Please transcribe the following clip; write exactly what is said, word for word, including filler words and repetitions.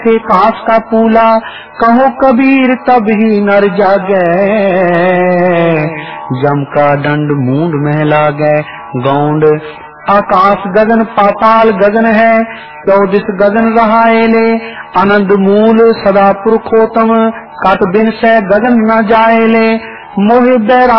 से काश का पूला, कहो कबीर तब ही नर जागे। जम का दंड मूंड में लागे गौंड, आकाश गगन पाताल गगन है, चौदिस गगन रहाएले। आनंद मूल सदा पुरखोत्तम, कट बिन से गगन न जाएले। मोहि बैरा